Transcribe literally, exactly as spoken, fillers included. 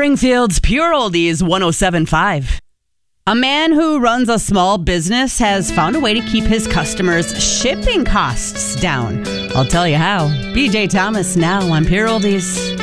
Springfield's Pure Oldies one oh seven point five. A man who runs a small business has found a way to keep his customers' shipping costs down. I'll tell you how. B J Thomas now on Pure Oldies.